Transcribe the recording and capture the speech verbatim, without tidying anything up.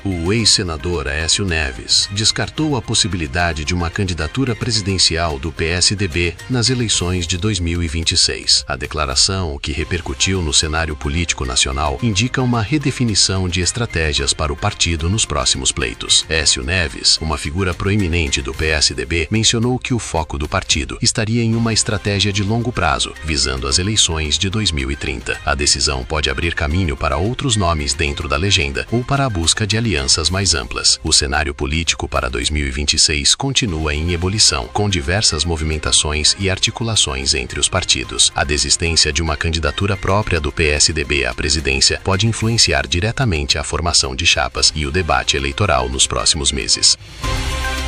O ex-senador Aécio Neves descartou a possibilidade de uma candidatura presidencial do P S D B nas eleições de dois mil e vinte e seis. A declaração, que repercutiu no cenário político nacional, indica uma redefinição de estratégias para o partido nos próximos pleitos. Aécio Neves, uma figura proeminente do P S D B, mencionou que o foco do partido estaria em uma estratégia de longo prazo, visando as eleições de dois mil e trinta. A decisão pode abrir caminho para outros nomes dentro da legenda ou para a busca de alianças alianças mais amplas. O cenário político para dois mil e vinte e seis continua em ebulição, com diversas movimentações e articulações entre os partidos. A desistência de uma candidatura própria do P S D B à presidência pode influenciar diretamente a formação de chapas e o debate eleitoral nos próximos meses.